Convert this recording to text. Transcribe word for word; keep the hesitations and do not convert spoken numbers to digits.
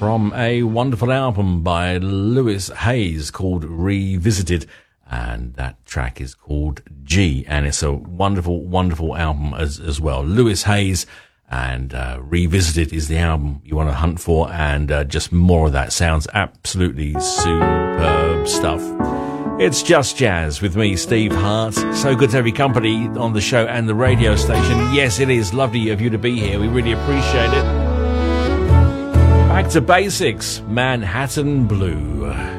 from a wonderful album by Louis Hayes called Revisited, and that track is called G, and it's a wonderful, wonderful album as, as well. Louis Hayes and uh, Revisited is the album you want to hunt for, and uh, just more of that. Sounds absolutely superb stuff. It's Just Jazz with me, Steve Hart. So good to have your company on the show and the radio station. Yes, it is lovely of you to be here. We really appreciate it. Back to basics, Manhattan Blue.